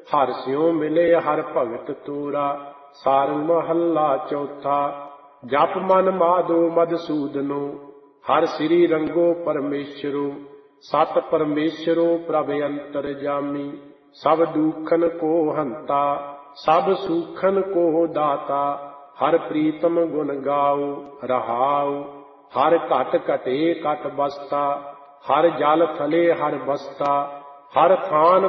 ਹਰਿ ਸਿਉ ਮਿਲੇ ਹਰਿ ਭਗਤ ਤੂਰਾ। ਸਾਰੰਗ ਮਹੱਲਾ ਚੌਥਾ। ਜਪ ਮਨ ਮਾਧੋ ਮਧੂਸੂਦਨੋ, ਹਰਿ ਸ੍ਰੀ ਰੰਗੋ ਪਰਮੇਸ਼ਰੋ। ਸਤ ਪਰਮੇਸ਼ਰੋ ਪ੍ਰਭ ਅੰਤਰਜਾਮੀ, ਸਭ ਦੁਖਨ ਕੋ ਹੰਤਾ, ਸਭ ਸੁਖਨ ਕੋ ਦਾਤਾ। ਹਰਿ ਪ੍ਰੀਤਮ ਗੁਣ ਗਾਓ ਰਹਾਉ, ਹਰਿ ਘਟ ਘਟੇ ਘਟ ਬਸਤਾ। ਹਰਿ ਜਲ ਥਲੇ ਹਰਿ ਬਸਤਾ, ਹਰਿ ਥਾਨ